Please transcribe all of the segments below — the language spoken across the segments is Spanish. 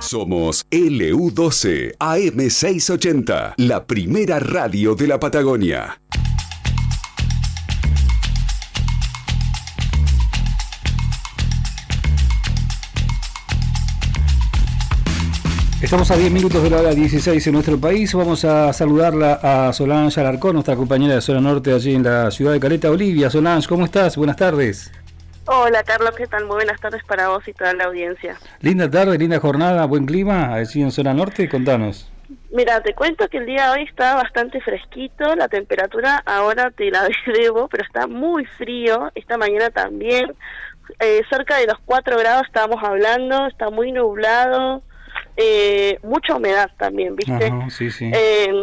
Somos LU12 AM680, la primera radio de la Patagonia. Estamos a 10 minutos de la hora 16 en nuestro país. Vamos a saludarla a Solange Alarcón, nuestra compañera de Zona Norte allí en la ciudad de Caleta Olivia. Solange, ¿cómo estás? Buenas tardes. Hola Carlos, ¿qué tal? Muy buenas tardes para vos y toda la audiencia. Linda tarde, linda jornada, buen clima allí en Zona Norte, contanos. Mira, te cuento que el día de hoy está bastante fresquito, la temperatura ahora te la debo, pero está muy frío, esta mañana también, cerca de los 4 grados estábamos hablando, está muy nublado, mucha humedad también, ¿viste? Ajá, sí, sí.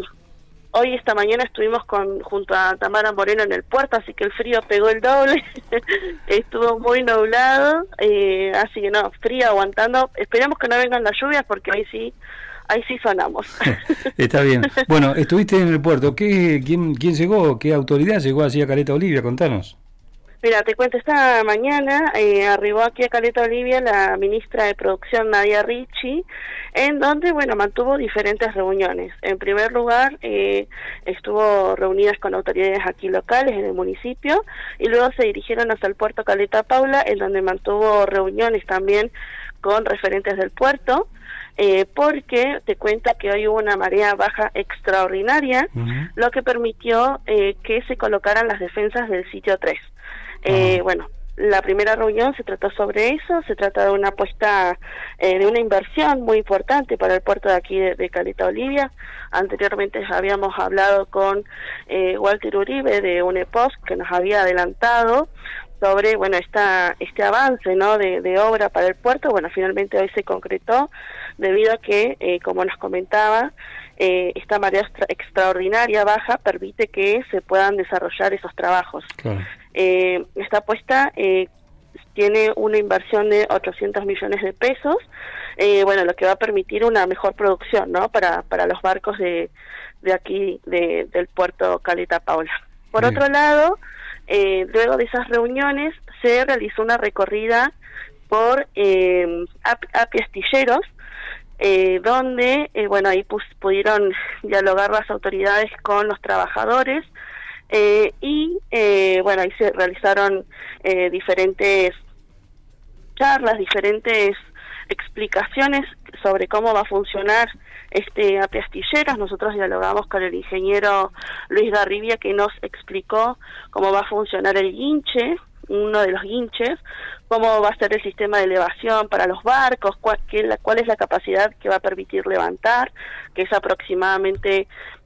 Hoy esta mañana estuvimos junto a Tamara Moreno en el puerto, así que el frío pegó el doble, estuvo muy nublado, así que no, frío aguantando, esperemos que no vengan las lluvias porque ahí sí sonamos. Está bien. Bueno, estuviste en el puerto, ¿quién llegó? ¿Qué autoridad llegó allí a Caleta Olivia? Contanos. Mira, te cuento, esta mañana arribó aquí a Caleta Olivia la ministra de Producción, Nadia Ricci, en donde, bueno, mantuvo diferentes reuniones. En primer lugar, estuvo reunidas con autoridades aquí locales en el municipio, y luego se dirigieron hacia el puerto Caleta Paula, en donde mantuvo reuniones también con referentes del puerto, porque te cuenta que hoy hubo una marea baja extraordinaria, lo que permitió que se colocaran las defensas del sitio 3. Bueno, la primera reunión se trató sobre eso, se trata de una apuesta, de una inversión muy importante para el puerto de aquí de Caleta Olivia. Anteriormente habíamos hablado con Walter Uribe de UNEPOS, que nos había adelantado sobre, bueno, este avance, ¿no?, de obra para el puerto. Bueno, finalmente hoy se concretó, debido a que, como nos comentaba, esta marea extraordinaria baja permite que se puedan desarrollar esos trabajos. Claro. Esta apuesta tiene una inversión de 800 millones de pesos, bueno, lo que va a permitir una mejor producción, ¿no?, para los barcos de aquí, del puerto Caleta Paula. Por otro lado, luego de esas reuniones se realizó una recorrida por Api Astilleros, donde, bueno, ahí pudieron dialogar las autoridades con los trabajadores, y bueno, ahí se realizaron diferentes charlas, diferentes explicaciones sobre cómo va a funcionar Api Astilleros. Nosotros dialogamos con el ingeniero Luis Garribia, que nos explicó cómo va a funcionar el guinche, uno de los guinches, cómo va a ser el sistema de elevación para los barcos, cuál es la capacidad que va a permitir levantar, que es aproximadamente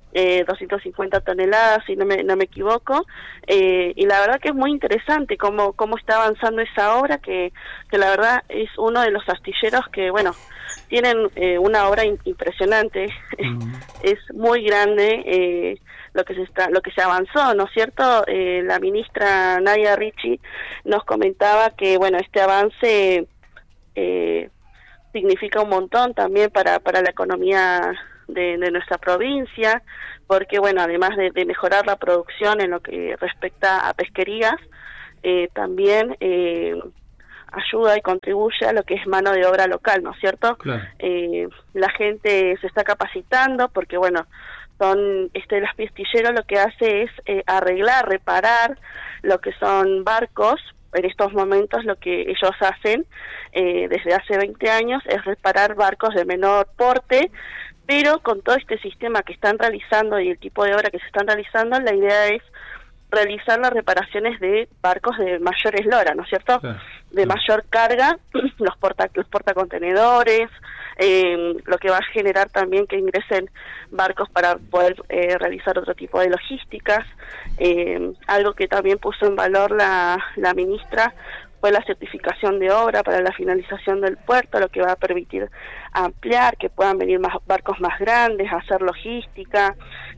250 toneladas, si no me equivoco, y la verdad que es muy interesante cómo está avanzando esa obra, que la verdad es uno de los astilleros que, bueno, tienen una obra impresionante, es muy grande lo que se avanzó, ¿no es cierto? La ministra Nadia Ricci nos comentaba que, bueno, este avance significa un montón también para la economía de nuestra provincia, porque, bueno, además de mejorar la producción en lo que respecta a pesquerías, también ayuda y contribuye a lo que es mano de obra local, ¿no es cierto? Claro. La gente se está capacitando porque, bueno, el astillero lo que hace es arreglar, reparar lo que son barcos. En estos momentos lo que ellos hacen desde hace 20 años es reparar barcos de menor porte, pero con todo este sistema que están realizando y el tipo de obra que se están realizando, la idea es realizar las reparaciones de barcos de mayor eslora, ¿no es cierto? Claro. De mayor carga, los portacontenedores, lo que va a generar también que ingresen barcos para poder realizar otro tipo de logísticas. Algo que también puso en valor la ministra fue la certificación de obra para la finalización del puerto, lo que va a permitir ampliar, que puedan venir más barcos más grandes, hacer logística.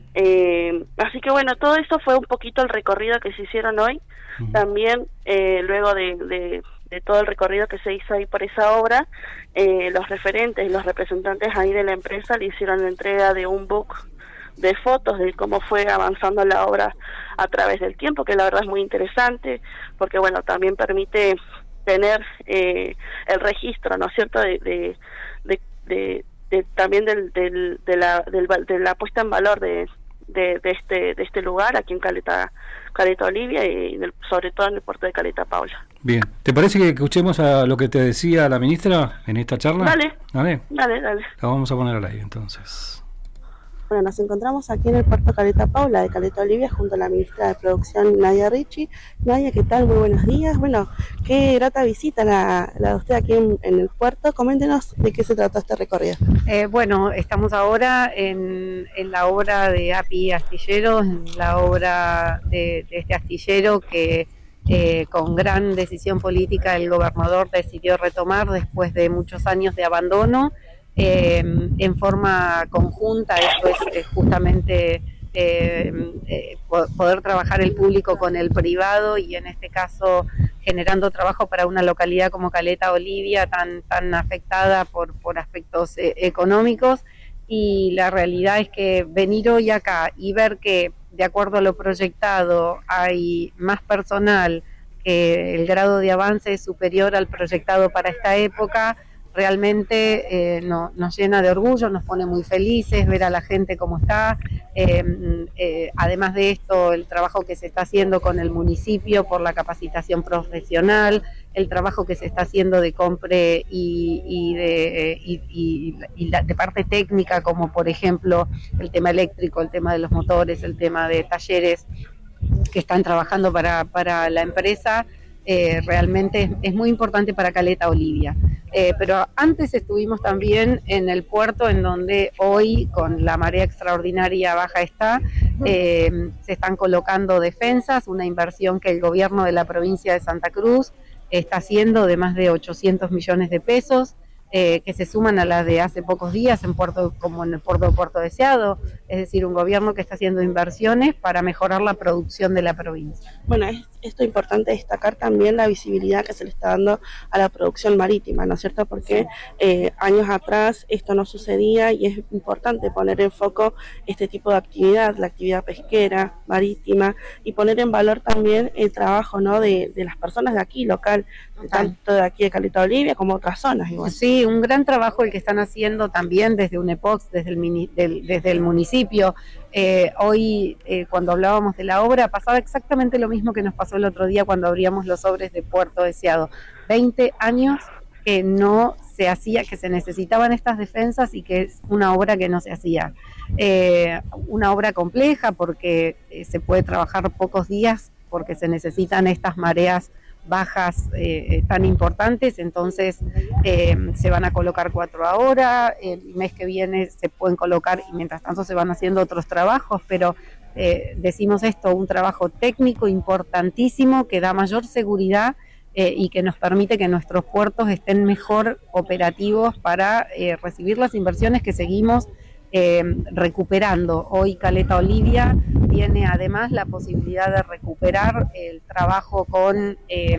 Así que, bueno, todo eso fue un poquito el recorrido que se hicieron hoy. También, luego de todo el recorrido que se hizo ahí por esa obra, los referentes y los representantes ahí de la empresa le hicieron la entrega de un book de fotos de cómo fue avanzando la obra a través del tiempo, que la verdad es muy interesante, porque, bueno, también permite tener el registro, ¿no es cierto?, de también de la puesta en valor de este lugar aquí en Caleta Olivia y sobre todo en el puerto de Caleta Paula. Bien, ¿te parece que escuchemos a lo que te decía la ministra en esta charla? Dale. La vamos a poner al aire entonces. Bueno, nos encontramos aquí en el puerto Caleta Paula de Caleta Olivia junto a la ministra de Producción Nadia Ricci. Nadia, ¿qué tal? Muy buenos días. Bueno, qué grata visita la de usted aquí en el puerto. Coméntenos de qué se trató este recorrido. Bueno, estamos ahora en la obra de API Astilleros, en la obra de este astillero que con gran decisión política el gobernador decidió retomar después de muchos años de abandono. En forma conjunta, esto es justamente poder trabajar el público con el privado y en este caso generando trabajo para una localidad como Caleta Olivia tan afectada por aspectos económicos. Y la realidad es que venir hoy acá y ver que de acuerdo a lo proyectado hay más personal, que el grado de avance es superior al proyectado para esta época, realmente nos llena de orgullo, nos pone muy felices ver a la gente cómo está. Además de esto, el trabajo que se está haciendo con el municipio por la capacitación profesional, el trabajo que se está haciendo de compre y de parte técnica, como por ejemplo el tema eléctrico, el tema de los motores, el tema de talleres que están trabajando para la empresa. Realmente es muy importante para Caleta Olivia. Pero antes estuvimos también en el puerto, en donde hoy, con la marea extraordinaria baja se están colocando defensas, una inversión que el gobierno de la provincia de Santa Cruz está haciendo de más de 800 millones de pesos, que se suman a las de hace pocos días como en el puerto de Puerto Deseado, es decir, un gobierno que está haciendo inversiones para mejorar la producción de la provincia. Bueno, esto es importante destacar también la visibilidad que se le está dando a la producción marítima, ¿no es cierto? Porque años atrás esto no sucedía y es importante poner en foco este tipo de actividad, la actividad pesquera, marítima, y poner en valor también el trabajo, ¿no?, de las personas de aquí, local, tanto de aquí de Caleta Olivia como otras zonas igual. Sí, un gran trabajo el que están haciendo también desde UNEPOX, desde el municipio. Hoy, cuando hablábamos de la obra, pasaba exactamente lo mismo que nos pasó el otro día cuando abríamos los sobres de Puerto Deseado. 20 años que no se hacía, que se necesitaban estas defensas y que es una obra que no se hacía. Una obra compleja porque se puede trabajar pocos días porque se necesitan estas mareas bajas tan importantes, entonces se van a colocar 4 ahora, el mes que viene se pueden colocar y mientras tanto se van haciendo otros trabajos, pero decimos esto, un trabajo técnico importantísimo que da mayor seguridad y que nos permite que nuestros puertos estén mejor operativos para recibir las inversiones que seguimos recuperando. Hoy Caleta Olivia tiene además la posibilidad de recuperar el trabajo con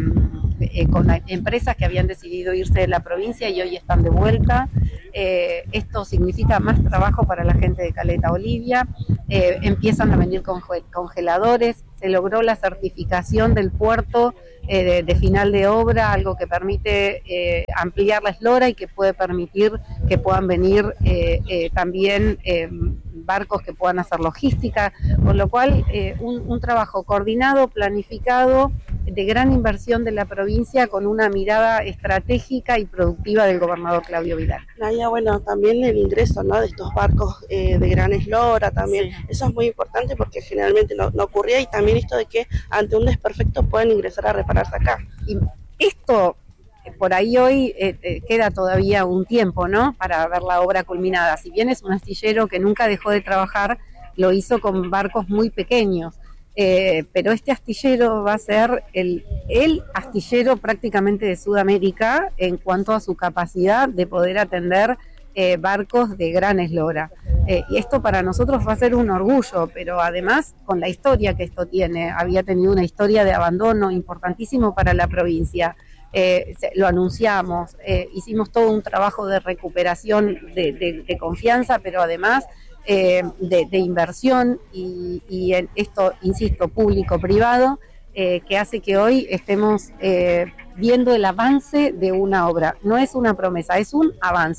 empresas que habían decidido irse de la provincia y hoy están de vuelta. Esto significa más trabajo para la gente de Caleta Olivia. Empiezan a venir congeladores. Se logró la certificación del puerto de final de obra, algo que permite ampliar la eslora y que puede permitir que puedan venir también barcos que puedan hacer logística, con lo cual un trabajo coordinado, planificado, de gran inversión de la provincia con una mirada estratégica y productiva del gobernador Claudio Vidal. Nadia, bueno, también el ingreso, ¿no?, de estos barcos de gran eslora también, sí. Eso es muy importante porque generalmente no ocurría, y también esto de que ante un desperfecto pueden ingresar a repararse acá. Y esto, por ahí hoy queda todavía un tiempo, ¿no?, para ver la obra culminada. Si bien es un astillero que nunca dejó de trabajar, lo hizo con barcos muy pequeños. Pero este astillero va a ser el astillero prácticamente de Sudamérica en cuanto a su capacidad de poder atender barcos de gran eslora. Y esto para nosotros va a ser un orgullo, pero además con la historia que esto tiene, había tenido una historia de abandono importantísimo para la provincia. Lo anunciamos, hicimos todo un trabajo de recuperación de confianza, pero además de inversión y en esto, insisto, público-privado, que hace que hoy estemos viendo el avance de una obra. No es una promesa, es un avance.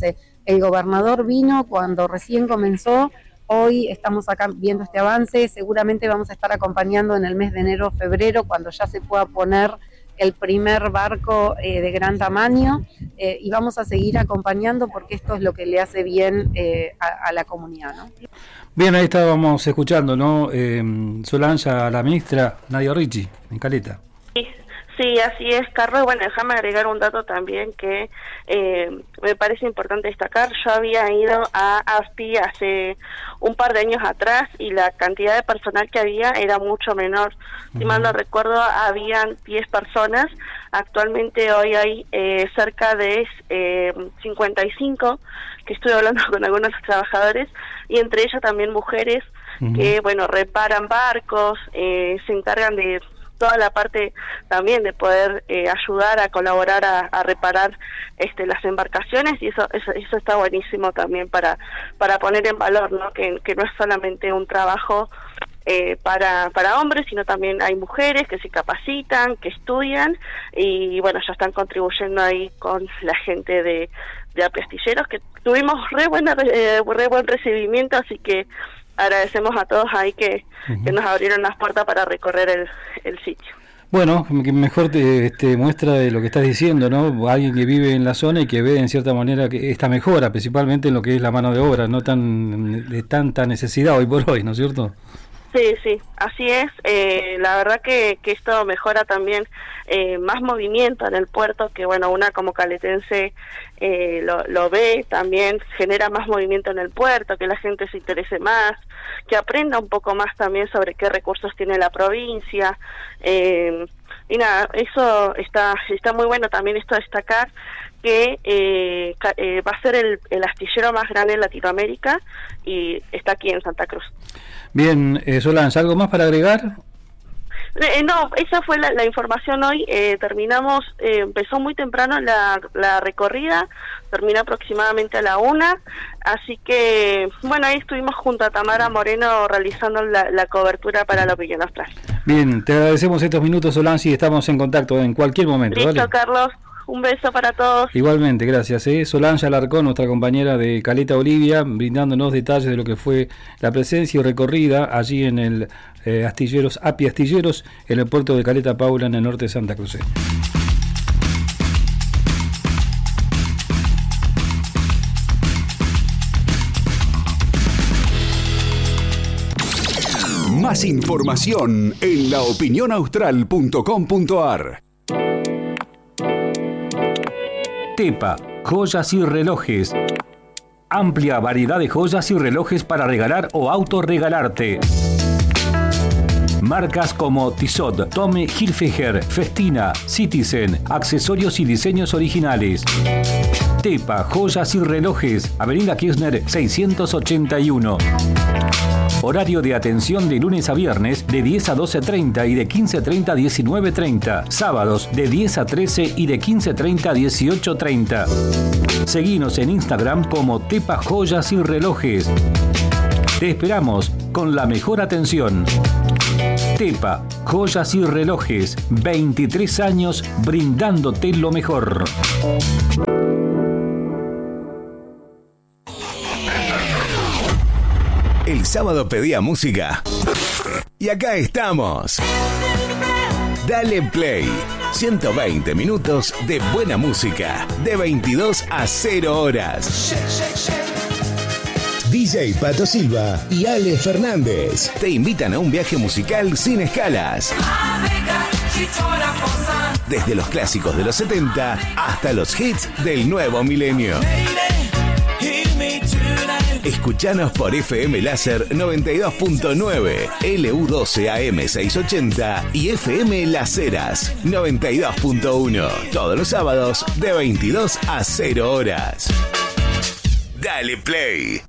El gobernador vino cuando recién comenzó. Hoy estamos acá viendo este avance, seguramente vamos a estar acompañando en el mes de enero, febrero, cuando ya se pueda poner el primer barco de gran tamaño, y vamos a seguir acompañando porque esto es lo que le hace bien a la comunidad, ¿no? Bien, ahí estábamos escuchando, ¿no? Solange, a la ministra Nadia Ricci, en Caleta. Sí, así es, Carlos. Bueno, déjame agregar un dato también que me parece importante destacar. Yo había ido a ASPI hace un par de años atrás y la cantidad de personal que había era mucho menor. Si mal no recuerdo, habían 10 personas. Actualmente hoy hay cerca de 55, que estoy hablando con algunos trabajadores, y entre ellas también mujeres que, bueno, reparan barcos, se encargan de toda la parte también de poder ayudar a colaborar a reparar las embarcaciones, y eso está buenísimo también para poner en valor, ¿no? Que no es solamente un trabajo para hombres, sino también hay mujeres que se capacitan, que estudian, y bueno, ya están contribuyendo ahí con la gente de API Astilleros, que tuvimos re buen recibimiento, así que agradecemos a todos ahí que nos abrieron las puertas para recorrer el sitio. Bueno, mejor te muestra de lo que estás diciendo, ¿no? Alguien que vive en la zona y que ve en cierta manera que esta mejora, principalmente en lo que es la mano de obra, no de tanta necesidad hoy por hoy, ¿no es cierto? Sí, así es. La verdad que esto mejora también más movimiento en el puerto, que bueno, una como caletense lo ve, también genera más movimiento en el puerto, que la gente se interese más, que aprenda un poco más también sobre qué recursos tiene la provincia. Y nada, eso está muy bueno. También esto destacar que va a ser el astillero más grande en Latinoamérica y está aquí en Santa Cruz. Bien, Solange, ¿algo más para agregar? No, esa fue la información hoy. Terminamos, empezó muy temprano la recorrida, terminó aproximadamente a la 1, así que bueno, ahí estuvimos junto a Tamara Moreno realizando la cobertura para la opinión austral. Bien, te agradecemos estos minutos, Solange, y estamos en contacto en cualquier momento. Listo, ¿vale? Carlos. Un beso para todos. Igualmente, gracias. Solange Alarcón, nuestra compañera de Caleta Olivia, brindándonos detalles de lo que fue la presencia y recorrida allí en el Astilleros, API Astilleros, en el puerto de Caleta Paula, en el norte de Santa Cruz. Más información en laopinionaustral.com.ar. Tepa, joyas y relojes. Amplia variedad de joyas y relojes para regalar o autorregalarte. Marcas como Tissot, Tommy Hilfiger, Festina, Citizen, accesorios y diseños originales. Tepa, joyas y relojes, Avenida Kirchner 681. Horario de atención de lunes a viernes de 10 a 12:30 y de 15:30 a 19:30. Sábados de 10 a 13 y de 15:30 a 18:30. Seguinos en Instagram como Tepa Joyas y Relojes. Te esperamos con la mejor atención. Tepa Joyas y Relojes, 23 años brindándote lo mejor. El sábado pedía música y acá estamos. Dale Play. 120 minutos de buena música de 22 a 0 horas. DJ Pato Silva y Ale Fernández te invitan a un viaje musical sin escalas. Desde los clásicos de los 70 hasta los hits del nuevo milenio. Escuchanos por FM Láser 92.9, LU12 AM 680 y FM Las Heras 92.1. Todos los sábados de 22 a 0 horas. Dale Play.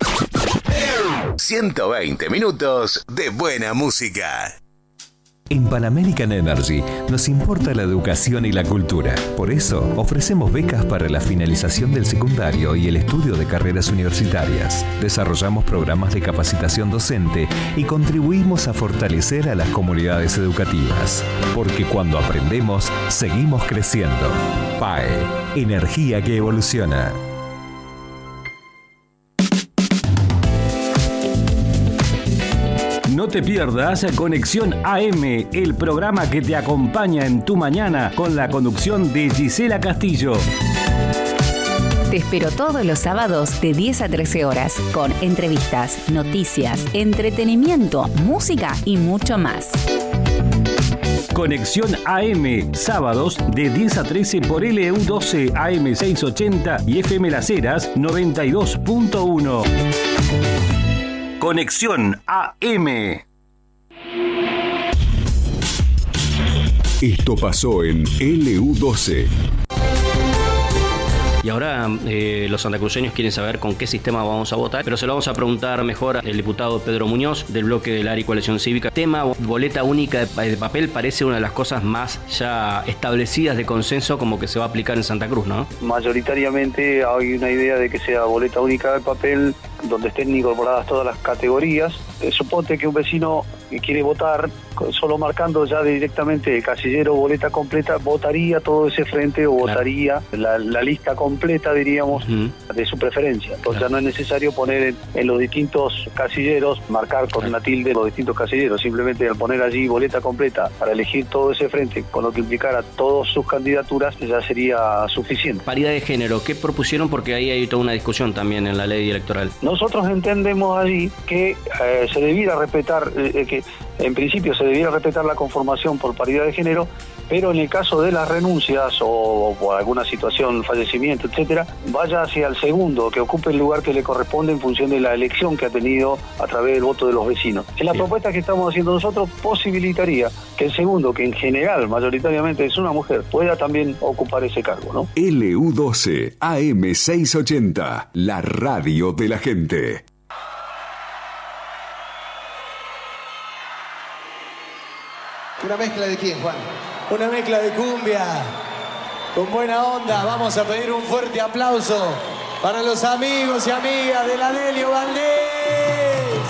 120 minutos de buena música. En Pan American Energy nos importa la educación y la cultura. Por eso, ofrecemos becas para la finalización del secundario y el estudio de carreras universitarias. Desarrollamos programas de capacitación docente y contribuimos a fortalecer a las comunidades educativas. Porque cuando aprendemos, seguimos creciendo. PAE, energía que evoluciona. No te pierdas Conexión AM, el programa que te acompaña en tu mañana con la conducción de Gisela Castillo. Te espero todos los sábados de 10 a 13 horas con entrevistas, noticias, entretenimiento, música y mucho más. Conexión AM, sábados de 10 a 13 por LU12 AM 680 y FM Las Heras 92.1. Conexión AM. Esto pasó en LU12. Y ahora los santacruceños quieren saber con qué sistema vamos a votar, pero se lo vamos a preguntar mejor al diputado Pedro Muñoz del bloque del ARI Coalición Cívica. Tema boleta única de papel parece una de las cosas más ya establecidas de consenso como que se va a aplicar en Santa Cruz, ¿no? Mayoritariamente hay una idea de que sea boleta única de papel donde estén incorporadas todas las categorías. Suponte que un vecino quiere votar solo marcando ya directamente el casillero boleta completa, votaría todo ese frente o votaría la lista completa, diríamos, de su preferencia. Entonces ya no es necesario poner en los distintos casilleros, marcar con una tilde los distintos casilleros, simplemente al poner allí boleta completa para elegir todo ese frente, con lo que implicara todas sus candidaturas, ya sería suficiente. Paridad de género, ¿qué propusieron? Porque ahí hay toda una discusión también en la ley electoral. Nosotros entendemos allí que se debiera respetar, que en principio se debiera respetar la conformación por paridad de género, pero en el caso de las renuncias o por alguna situación, fallecimiento, etcétera, vaya hacia el segundo, que ocupe el lugar que le corresponde en función de la elección que ha tenido a través del voto de los vecinos. En la propuesta que estamos haciendo nosotros posibilitaría que el segundo, que en general mayoritariamente es una mujer, pueda también ocupar ese cargo, ¿no? LU12 AM 680, la radio de la gente. ¿Una mezcla de quién, Juan? Una mezcla de cumbia, con buena onda. Vamos a pedir un fuerte aplauso para los amigos y amigas de la Delio Valdés.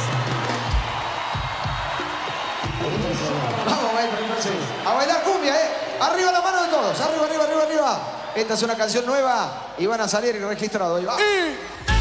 Vamos, maestro, entonces. A bailar cumbia, ¿eh? Arriba la mano de todos. Arriba, arriba, arriba, arriba. Esta es una canción nueva y van a salir registrados. Ahí va.